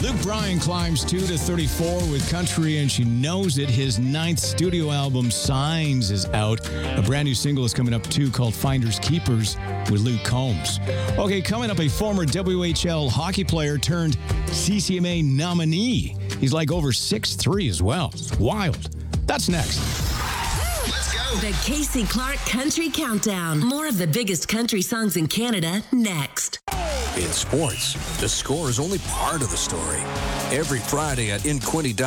Luke Bryan climbs 2 to 34 with country, and she knows it. His 9th studio album, Signs, is out. A brand new single is coming up, too, called Finders Keepers with Luke Combs. Okay, coming up, a former WHL hockey player turned CCMA nominee. He's like over 6'3" as well. It's wild. That's next. Let's go. The Casey Clark Country Countdown. More of the biggest country songs in Canada next. In sports, the score is only part of the story. Every Friday at InQuinty.com.